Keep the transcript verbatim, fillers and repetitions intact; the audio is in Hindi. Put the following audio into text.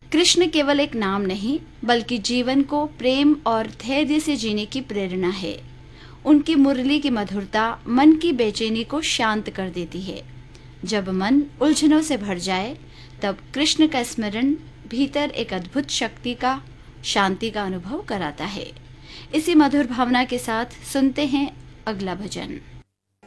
कृष्ण केवल एक नाम नहीं, बल्कि जीवन को प्रेम और धैर्य से जीने की प्रेरणा है। उनकी मुरली की मधुरता मन की बेचैनी को शांत कर देती है। जब मन उलझनों से भर जाए, तब कृष्ण का स्मरण भीतर एक अद्भुत शक्ति का, शांति का अनुभव कराता है। इसी मधुर भावना के साथ सुनते हैं अगला भजन।